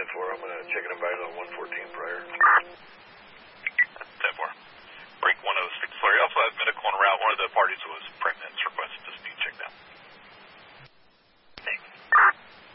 10-4. I'm going to check it invited on 114 prior. 10-4. Break 106. Larry, also had medical on route. One of the parties was pregnant.